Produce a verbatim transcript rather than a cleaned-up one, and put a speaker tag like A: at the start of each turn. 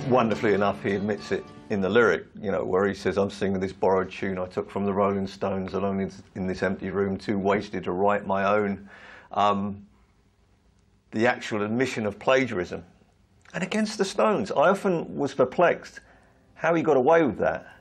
A: Wonderfully enough, he admits it in the lyric, you know, where he says, I'm singing this borrowed tune I took from the Rolling Stones, alone in this empty room, too wasted to write my own. Um, the actual admission of plagiarism. And against the Stones, I often was perplexed how he got away with that.